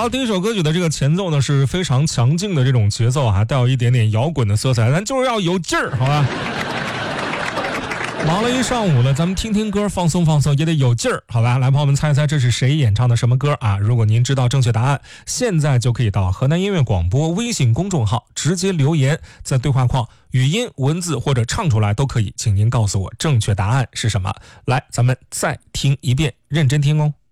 好，第一首歌曲的这个前奏呢是非常强劲的这种节奏啊，带有一点点摇滚的色彩，咱就是要有劲儿，好吧？忙了一上午了，咱们听听歌放松放松也得有劲儿，好吧？来，朋友们猜一猜这是谁演唱的什么歌啊？如果您知道正确答案，现在就可以到河南音乐广播微信公众号直接留言，在对话框语音、文字或者唱出来都可以，请您告诉我正确答案是什么。来，咱们再听一遍，认真听哦。